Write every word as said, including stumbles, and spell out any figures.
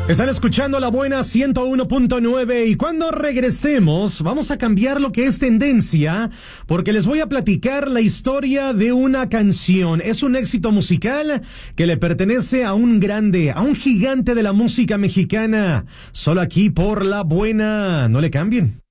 Están escuchando La Buena ciento uno punto nueve y cuando regresemos vamos a cambiar lo que es tendencia porque les voy a platicar la historia de una canción. Es un éxito musical que le pertenece a un grande, a un gigante de la música mexicana. Solo aquí por La Buena. No le cambien.